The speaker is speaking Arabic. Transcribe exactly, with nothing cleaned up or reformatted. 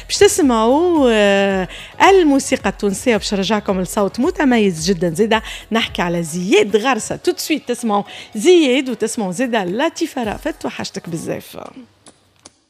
باش تسمعوا الموسيقى التونسية، باش نرجعكم لصوت متميز جدا. زيدا نحكي على زياد غرسة. تو سويت تسمعوا زياد وتسمعوا زيدا لطيفة رأفت وحشتك بزاف.